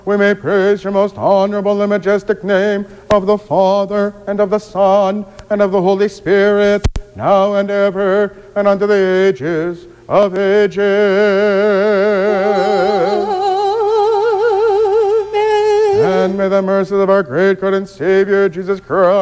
we may praise your most honorable and majestic name, of the Father, and of the Son, and of the Holy Spirit, now and ever, and unto the ages of ages. Amen. And may the mercies of our great God and Savior, Jesus Christ,